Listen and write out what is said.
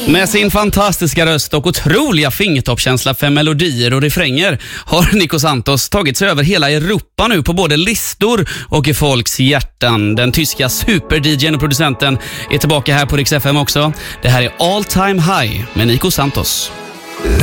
Med sin fantastiska röst och otroliga fingertoppkänsla för melodier och refränger har Nico Santos tagit sig över hela Europa nu på både listor och i folks hjärtan. Den tyska super-DJn och producenten är tillbaka här på Rix FM också. Det här är All Time High med Nico Santos.